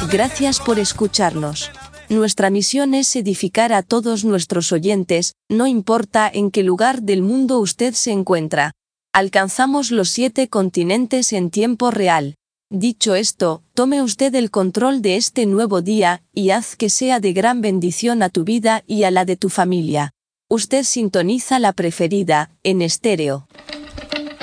Gracias por escucharnos. Nuestra misión es edificar a todos nuestros oyentes, no importa en qué lugar del mundo usted se encuentra. Alcanzamos los 7 continentes en tiempo real. Dicho esto, tome usted el control de este nuevo día, y haz que sea de gran bendición a tu vida y a la de tu familia. Usted sintoniza la preferida, en estéreo.